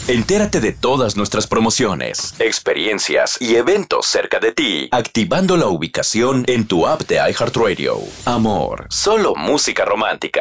Entérate de todas nuestras promociones, experiencias y eventos cerca de ti, activando la ubicación en tu app de iHeartRadio. Amor, solo música romántica.